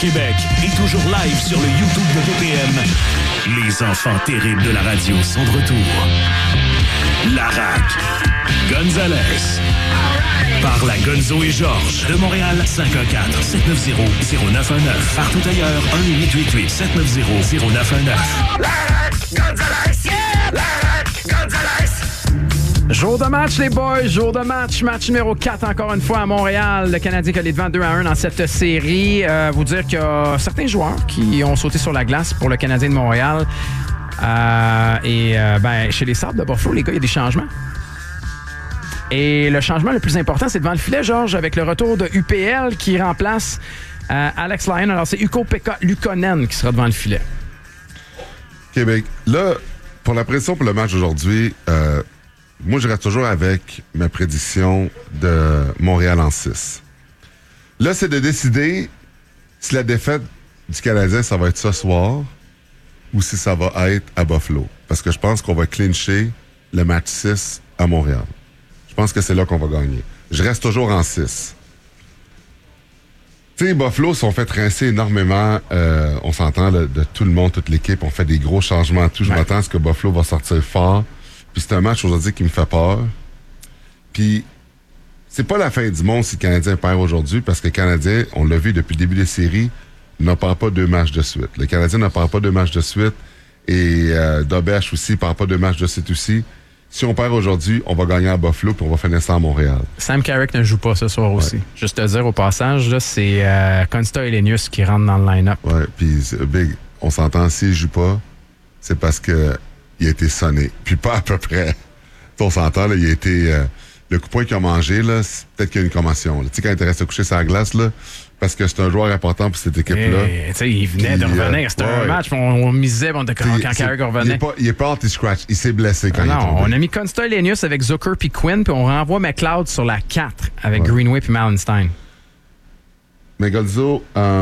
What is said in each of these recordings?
Québec et toujours live sur le YouTube de BPM. Les enfants terribles de la radio sont de retour. Larac, Gonzalez, par la Gonzo et Georges de Montréal, 514-790-0919. Partout ailleurs, 1-888-790-0919. Larac, Gonzalez, yeah! Larac, Gonzalez. Jour de match, les boys. Jour de match. Match numéro 4, encore une fois, à Montréal. Le Canadien qui est devant 2-1 dans cette série. Vous dire qu'il y a certains joueurs qui ont sauté sur la glace pour le Canadien de Montréal. Chez les Sabres de Buffalo, les gars, il y a des changements. Et le changement le plus important, c'est devant le filet, Georges, avec le retour de UPL qui remplace Alex Lyon. Alors, c'est Ukko-Pekka Luukkonen qui sera devant le filet. Québec. Là, pour la pression pour le match d'aujourd'hui, moi, je reste toujours avec ma prédiction de Montréal en 6. Là, c'est de décider si la défaite du Canadien, ça va être ce soir ou si ça va être à Buffalo. Parce que je pense qu'on va clincher le match 6 à Montréal. Je pense que c'est là qu'on va gagner. Je reste toujours en 6. Tu sais, Buffalo se sont fait rincer énormément, on s'entend, de tout le monde, toute l'équipe. On fait des gros changements, tout. Je m'attends à ce que Buffalo va sortir fort. Puis c'est un match aujourd'hui qui me fait peur. Puis c'est pas la fin du monde si le Canadien perd aujourd'hui, parce que le Canadien, on l'a vu depuis le début des séries, ne perd pas 2 matchs de suite. Le Canadien ne perd pas 2 matchs de suite. Et Dobech aussi ne perd pas 2 matchs de suite aussi. Si on perd aujourd'hui, on va gagner à Buffalo puis on va finir ça à Montréal. Sam Carrick ne joue pas ce soir aussi. Juste te dire au passage, là, c'est Konsta Helenius qui rentre dans le line-up. Oui, puis Big, on s'entend, s'il ne joue pas, c'est parce que il a été sonné. Puis pas à peu près. On s'entend, là, il a été... le coup de poing qu'il a mangé, là, c'est peut-être qu'il y a une commotion. Tu sais, quand il reste couché sur la glace, là, parce que c'est un joueur important pour cette équipe-là. Il venait de revenir. C'était un match, on misait, on était quand Carrick revenait. Il est pas anti-scratch. Il s'est blessé quand il est tombé. On a mis Konsta Helenius avec Zucker puis Quinn, puis on renvoie McLeod sur la 4 avec Greenway puis Mallenstein. Mais Gonzo,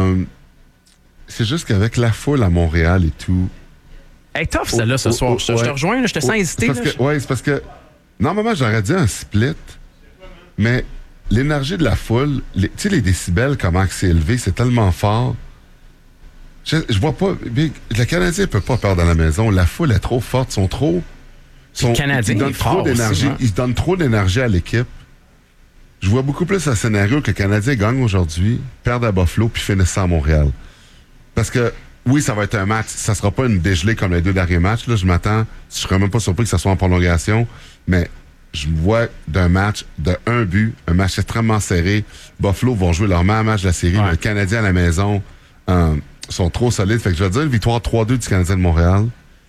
c'est juste qu'avec la foule à Montréal et tout... Hey, tough celle-là ce soir. Je te rejoins, là, je te sens hésiter. C'est parce que normalement, j'aurais dit un split, mais l'énergie de la foule, tu sais, les décibels, comment c'est élevé, c'est tellement fort. Je vois pas... Le Canadien peut pas perdre à la maison. La foule est trop forte, le Canadien, ils donnent trop d'énergie. Ils donnent trop d'énergie à l'équipe. Je vois beaucoup plus un scénario que le Canadien gagne aujourd'hui, perde à Buffalo, puis finisse ça à Montréal. Parce que oui, ça va être un match. Ça sera pas une dégelée comme les 2 derniers matchs. Là, je m'attends. Je serais même pas surpris que ça soit en prolongation. Mais je vois d'un match de 1 but, un match extrêmement serré. Buffalo vont jouer leur meilleur match de la série. Le Canadien à la maison sont trop solides. Fait que je vais dire une victoire 3-2 du Canadien de Montréal.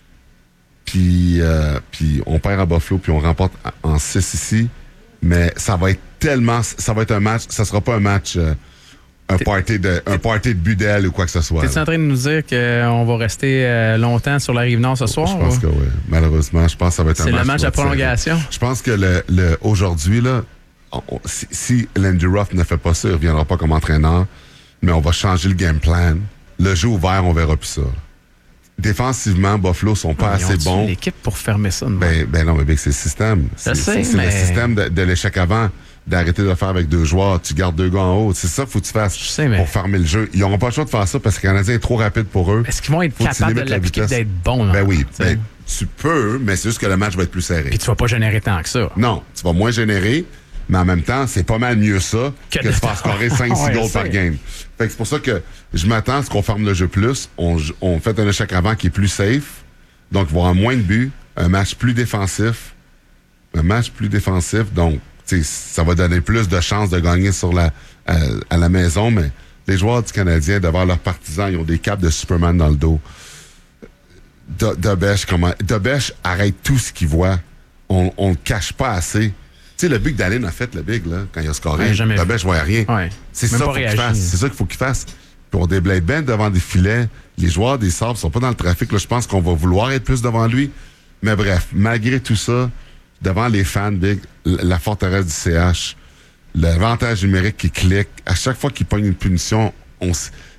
Puis on perd à Buffalo, puis on remporte en 6 ici. Mais ça va être un match. Ça sera pas un match... Un party de budel ou quoi que ce soit. T'es-tu en train de nous dire qu'on va rester longtemps sur la Rive-Nord ce soir? Je pense que oui. Malheureusement, je pense que ça va être un match. C'est le match à prolongation? Je pense que aujourd'hui, là, si Lindy Ruff ne fait pas ça, il ne reviendra pas comme entraîneur, mais on va changer le game plan. Le jeu ouvert, on verra plus ça. Défensivement, Buffalo sont pas assez bons. Ils l'équipe pour fermer ça. Ben non, mais c'est le système. C'est le système de l'échec avant. D'arrêter de le faire avec 2 joueurs, tu gardes 2 gars en haut. C'est ça qu'il faut que tu fasses pour fermer le jeu. Ils n'auront pas le choix de faire ça parce que le Canadien est trop rapide pour eux. Est-ce qu'ils vont être capables de l'appliquer d'être bons? Ben oui, tu peux, mais c'est juste que le match va être plus serré. Puis tu vas pas générer tant que ça. Non, tu vas moins générer, mais en même temps, c'est pas mal mieux ça que de faire scorer 5-6 goals par game. Fait que c'est pour ça que je m'attends à ce qu'on ferme le jeu plus. On fait un échec avant qui est plus safe. Donc, il va y avoir moins de buts, un match plus défensif. Donc, ça va donner plus de chances de gagner à la maison, mais les joueurs du Canadien, devant leurs partisans, ils ont des capes de Superman dans le dos. Dobech arrête tout ce qu'il voit. On le cache pas assez. Tu sais, le but que Dallin a fait, le big, là, quand il a scoré, Dobech voyait rien. Ouais. C'est ça qu'il faut qu'il fasse. Puis on déblaye bien devant des filets. Les joueurs des Sabres sont pas dans le trafic. Là, je pense qu'on va vouloir être plus devant lui. Mais bref, malgré tout ça, devant les fans, Big, la forteresse du CH, l'avantage numérique qui clique, à chaque fois qu'il pogne une punition,